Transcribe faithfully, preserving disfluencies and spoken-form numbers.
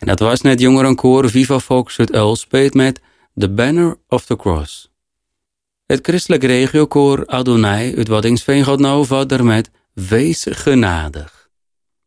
En dat was net jongerenkoor Viva Fox uit Elspeet met The Banner of the Cross. Het christelijk regiokoor Adonai uit Waddinxveen gaat nou verder met Wees genadig.